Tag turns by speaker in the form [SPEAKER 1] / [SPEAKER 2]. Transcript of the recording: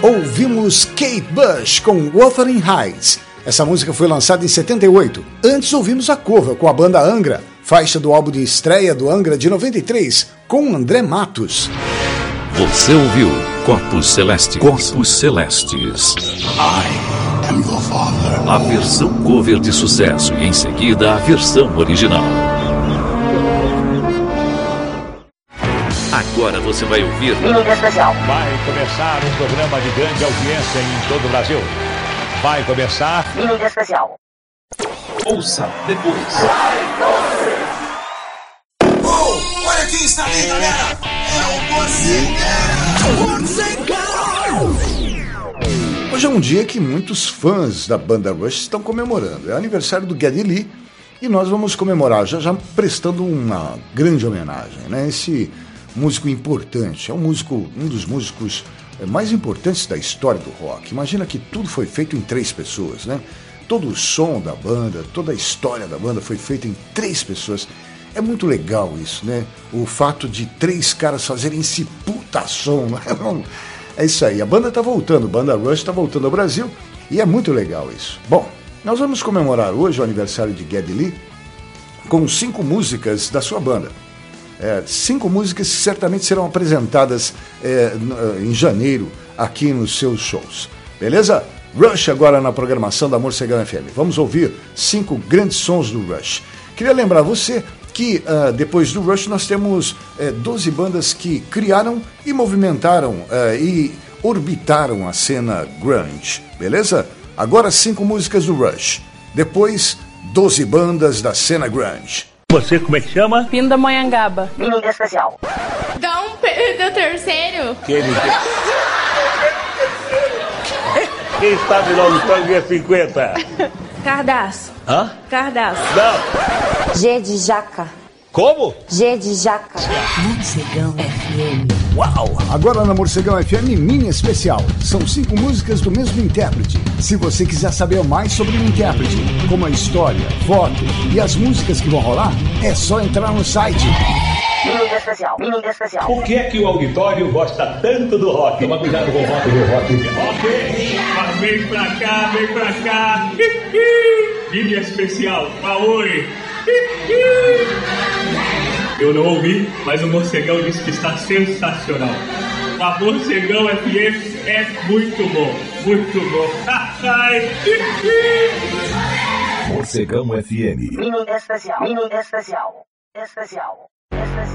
[SPEAKER 1] Ouvimos Kate Bush com Wuthering Heights. Essa música foi lançada em 78. Antes ouvimos a cover com a banda Angra, faixa do álbum de estreia do Angra de 93, com André Matos.
[SPEAKER 2] Você ouviu Corpos Celestes. Corpos Celestes.
[SPEAKER 3] I am your father.
[SPEAKER 2] A versão cover de sucesso e em seguida a versão original. Agora você vai ouvir
[SPEAKER 4] Mídia Especial.
[SPEAKER 5] Vai começar um programa de grande audiência em todo o Brasil. Vai começar
[SPEAKER 4] Mídia Especial.
[SPEAKER 2] Ouça depois.
[SPEAKER 3] Olha quem está aí, galera! É o Morcegão!
[SPEAKER 1] Hoje é um dia que muitos fãs da banda Rush estão comemorando. É aniversário do Geddy Lee e nós vamos comemorar já prestando uma grande homenagem, né? Esse músico importante, é um dos músicos mais importantes da história do rock. Imagina que tudo foi feito em 3 pessoas, né? Todo o som da banda, toda a história da banda foi feita em 3 pessoas. É muito legal isso, né? O fato de 3 caras fazerem esse puta som. É isso aí, a banda tá voltando, a banda Rush tá voltando ao Brasil e é muito legal isso. Bom, nós vamos comemorar hoje o aniversário de Geddy Lee com 5 músicas da sua banda. 5 músicas que certamente serão apresentadas em janeiro aqui nos seus shows. Beleza? Rush agora na programação da Morcegão FM. Vamos ouvir 5 grandes sons do Rush. Queria lembrar você que depois do Rush nós temos 12 bandas que criaram e movimentaram e orbitaram a cena grunge. Beleza? Agora 5 músicas do Rush. Depois 12 bandas da cena grunge.
[SPEAKER 5] Você, como é que chama?
[SPEAKER 6] Pindamonhangaba.
[SPEAKER 4] Mídia Especial.
[SPEAKER 6] Dom Pedro III.
[SPEAKER 5] Quem sabe no auditório ganha 50?
[SPEAKER 6] Cardaço.
[SPEAKER 5] Hã?
[SPEAKER 6] Cardaço.
[SPEAKER 5] Não.
[SPEAKER 7] G de jaca.
[SPEAKER 5] Como?
[SPEAKER 7] G de jaca.
[SPEAKER 8] Morcegão FM.
[SPEAKER 5] Uau!
[SPEAKER 1] Agora na Morcegão FM Mini Especial. São 5 músicas do mesmo intérprete. Se você quiser saber mais sobre o intérprete, como a história, foto e as músicas que vão rolar, é só entrar no site.
[SPEAKER 4] Mídia Especial. Mídia Especial.
[SPEAKER 5] Por que é que o auditório gosta tanto do rock? Toma cuidado com o rock do rock. Ok, mas vem pra cá, vem pra cá. Mídia Especial, Maui. Eu não ouvi, mas o Morcegão disse que está sensacional. A Morcegão FM é muito bom, muito bom.
[SPEAKER 2] Morcegão FM.
[SPEAKER 4] Mídia Especial. Mídia Especial. Especial.